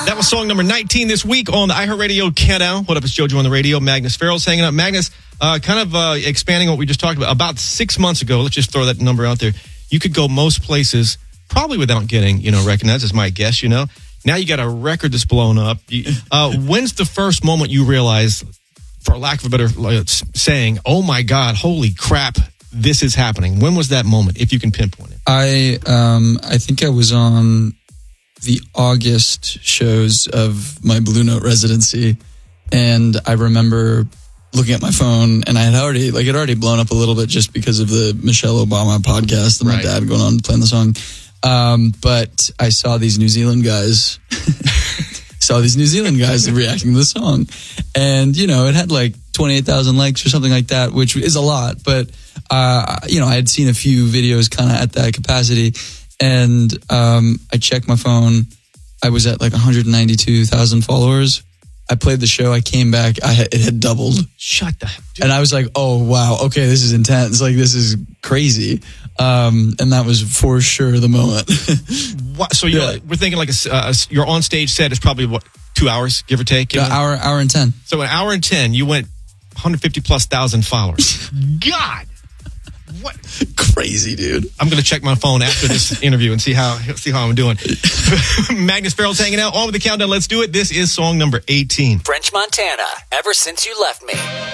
That was song number 19 this week on the iHeartRadio Countdown. What up, it's JoJo on the radio. Magnus Farrell's hanging out. Magnus, expanding on what we just talked about 6 months ago, let's just throw that number out there. You could go most places probably without getting, recognized, is my guess, Now you got a record that's blown up. When's the first moment you realize, for lack of a better saying, oh my God, holy crap, this is happening? When was that moment, if you can pinpoint it? I think I was on the August shows of my Blue Note residency, and I remember looking at my phone, and I had already blown up a little bit just because of the Michelle Obama podcast and my dad going on playing the song. But I saw these New Zealand guys reacting to the song, and it had like 28,000 likes or something like that, which is a lot. But I had seen a few videos kind of at that capacity, and I checked my phone. I was at like 192,000 followers. I played the show. I came back. It had doubled. Shut the heck, dude. And I was like, oh, wow. Okay, this is intense. Like, this is crazy. And that was for sure the moment. What? So we're thinking like your on stage set is probably what, 2 hours, give or take? Hour and 10. So an hour and 10, you went 150,000+ followers. God. What? Crazy, dude. I'm going to check my phone after this interview and see how I'm doing. Magnus Farrell's hanging out on with the countdown. Let's do it. This is song number 18. French Montana, Ever Since You Left Me.